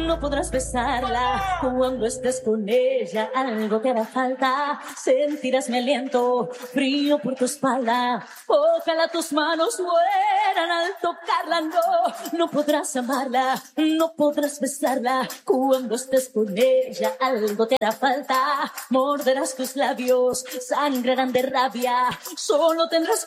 no podrás besarla. Cuando estés con ella, algo te hará falta. Sentirás mi aliento frío por tu espalda. Ojalá tus manos mueran al tocarla. No podrás amarla, no podrás besarla. Cuando estés con ella, algo te hará falta. Morderás tus labios, sangrarán de rabia. Solo tendrás